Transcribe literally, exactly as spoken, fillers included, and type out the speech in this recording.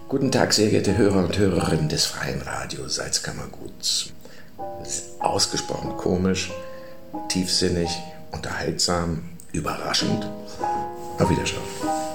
Guten Tag, sehr geehrte Hörer und Hörerinnen des Freien Radio Salzkammerguts. Ausgesprochen komisch, tiefsinnig, unterhaltsam, überraschend. Auf Wiedersehen.